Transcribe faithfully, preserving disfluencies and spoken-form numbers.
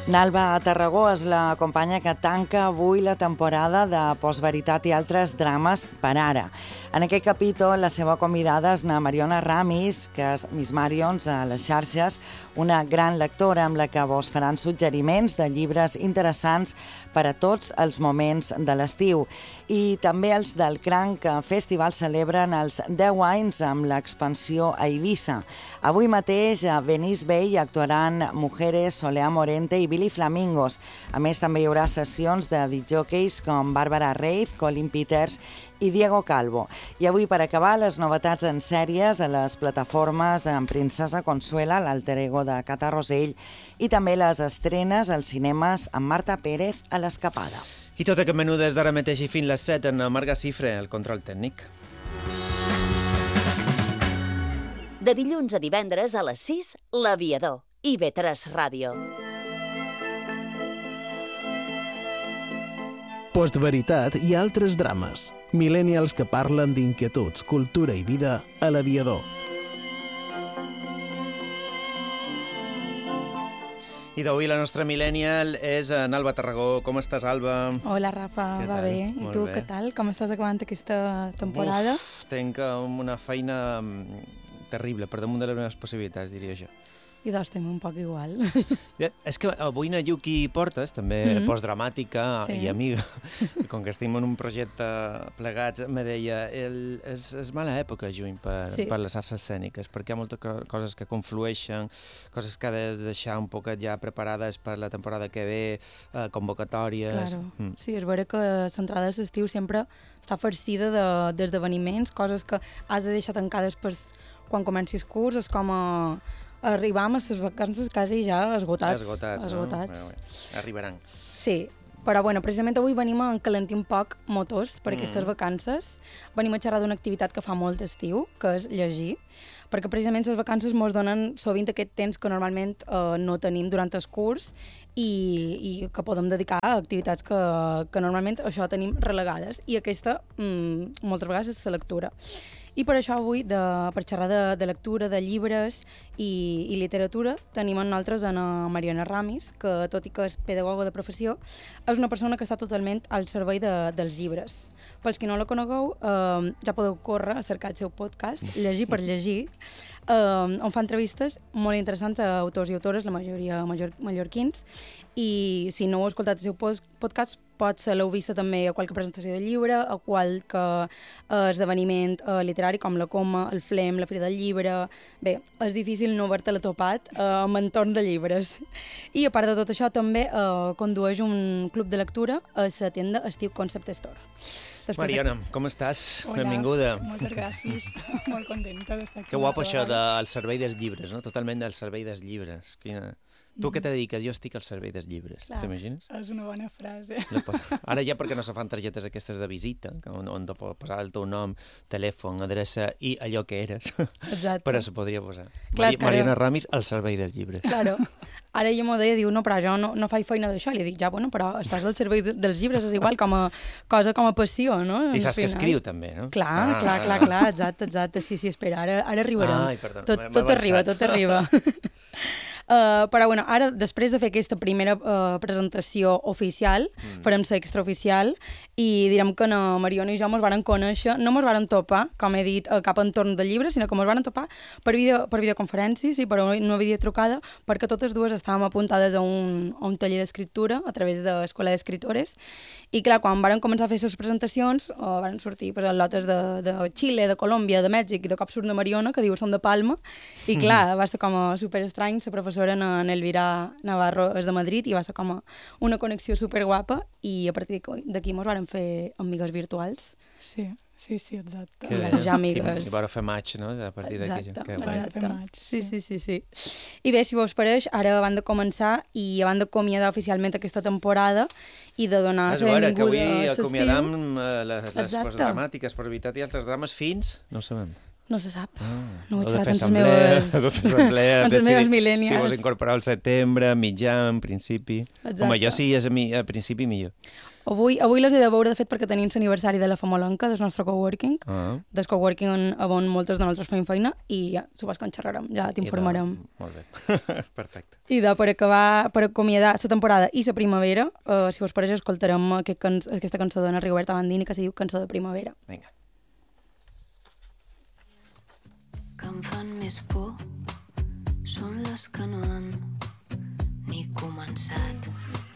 Nalba Tarragó és la companya que tanca avui la temporada de Postveritat i altres drames per ara. En aquest capítol, la seva convidada és na Mariona Ramis, que és Miss Marions a les xarxes, una gran lectora amb la que vos faran suggeriments de llibres interessants per a tots els moments de l'estiu. I també els del Cranc Festival celebren els deu anys amb l'expansió a Eivissa. Avui mateix a Venice Bay actuaran Mujeres, Soleá Morente i Billy Flamingos. A més, també hi haurà sessions de discjòqueis com Bàrbara Rave, Colin Peters i Diego Calvo. I avui, per acabar, les novetats en sèries a les plataformes amb Princesa Consuela, l'alter ego de Cata Rosell, i també les estrenes als cinemes amb Marta Pérez a l'Escapada. I tot aquest menú des d'ara mateix i fins les set en Marga Cifre, el control tècnic. De dilluns a divendres a les sis, L'Aviador, i ve tres Ràdio. Postveritat i altres drames. Millennials que parlen d'inquietuds, cultura i vida a L'Aviador. I d'avui la nostra millennial és Nalba Tarragó. Com estàs, Alba? Hola, Rafa. Què va tal? bé. I Molt tu, bé. què tal? Com estàs acabant aquesta temporada? Uf, tenc una feina terrible, per damunt de les meves possibilitats, diria jo. I doncs estem un poc igual. Ja, és que avui na Yuki Portes, també Mhm. postdramàtica Sí. i amiga, com que estem en un projecte plegats, me deia el, és, és mala època, juny, per, Sí. per les arts escèniques, perquè hi ha moltes co- coses que conflueixen, coses que ha de deixar un poquet ja preparades per la temporada que ve, eh, convocatòries... Claro. Mm. Sí, és vera que l'entrada de l'estiu sempre està farcida de- d'esdeveniments, coses que has de deixar tancades per quan comencis curs, és com a... Arribam a les vacances quasi ja esgotats. Esgotats, esgotats. no? Bé, bé. Arribaran. Sí, però bueno, precisament avui venim a encalentir un poc motors per Mm. aquestes vacances. Venim a xerrar d'una activitat que fa molt estiu, que és llegir, perquè precisament les vacances ens donen sovint aquest temps que normalment eh, no tenim durant el curs i, i que podem dedicar a activitats que, que normalment això tenim relegades. I aquesta, mm, moltes vegades, és la lectura. I per això avui, de, per xerrar de, de lectura, de llibres i, i literatura, tenim amb nosaltres a Mariona Ramis, que tot i que és pedagoga de professió, és una persona que està totalment al servei de, dels llibres. Pels qui no la conegueu, eh, ja podeu córrer a cercar el seu podcast, Llegir per llegir, eh, on fa entrevistes molt interessants a autors i autores, la majoria major, mallorquins, i si no heu escoltat el seu post, podcast, potser l'heu vista també a qualque presentació de llibre, a qualque eh, esdeveniment eh, literari com la Coma, el Flem, la Fira del Llibre... Bé, és difícil no haver-te-la topat eh, amb entorn de llibres. I a part de tot això també eh, condueix un club de lectura a la tenda Estiu Concept Store. Després Mariona, com estàs? Hola. Benvinguda. Moltes gràcies. Molt contenta d'estar aquí. Que guapo una això vegada. del servei dels llibres, no? Totalment del servei dels llibres. Quina... Tu què te dediques? Jo estic al servei dels llibres. Clar. T'imagines? És una bona frase. No pos- Ara ja perquè no se fan targetes aquestes de visita, que on, on te pot posar el teu nom, telèfon, adreça i allò que eres. Exacte. Però se podria posar. Clar, Mari, és que ara- Mariona Ramis, al servei dels llibres. Claro. Ara ella m'ho deia, diu, no, però jo no, no faig feina d'això. Li dic, ja, bueno, però estàs al servei de, dels llibres, és igual, com a cosa com a passió, no? I Al saps que final. escriu també, no? Clar, Ah, clar, ah, clar, ah. clar, exacte, exacte, sí, sí, espera, ara, ara arribarem. Ai, perdona, tot, m'he- m'he tot arriba, avançat. tot arriba. Uh, però bueno, ara, després de fer aquesta primera uh, presentació oficial, mm. farem la extraoficial i direm que no, Mariona i jo mos varen conèixer, no mos varen topar, com he dit, uh, cap entorn de llibres, sinó que mos varen topar per, video, per videoconferències i per una, una videotrucada, perquè totes dues estàvem apuntades a un, a un taller d'escriptura a través de l'Escola d'Escriptores. I clar, quan varen començar a fer les presentacions, uh, varen sortir pues, lotes de, de Xile, de Colòmbia, de Mèxic, i de cop surt una Mariona que diu som de Palma, i clar, va ser com a superestrany, la professora en Elvira Navarro és de Madrid i va ser com a una connexió superguapa i a partir d'aquí mos varen fer amigues virtuals. Sí, sí, sí, exacte. Que Ja, bé. ja amigues. I, i vau fer maig, no? A partir d'aquí. Exacte, Que Vam guai. fer maig, Sí, sí. sí, sí, sí. I bé, si vos pareix, ara abans de començar i abans d'acomiadar oficialment aquesta temporada i de donar És la vera que avui benvinguda a l'estiu. acomiadam eh, les, les Exacte. postdramàtiques per evitar i altres drames fins... No ho sabem. No se sap. Ah, no ho he heu de xerrat fer amb les assemblea, meves... heu de fer assemblea, amb les decidir meves millennials. Si vos incorporar al setembre, mitjà, en principi. Exacte. Home, jo si és a, mi, a principi millor. Avui, avui les he de veure, de fet, perquè tenim l'aniversari de la Famolenca, del nostre coworking, Ah. del coworking on, on moltes de nosaltres fem feina, i ja, supos que en xerrarem, ja t'informarem. Molt bé, perfecte. I de, per acabar, per acomiadar la temporada i la primavera, uh, si vos pareix, escoltarem aquest can aquesta cançó d'Anna Rigoberta Bandini que se diu Cançó de primavera. Vinga. Que em fan més por són les que no han ni començat.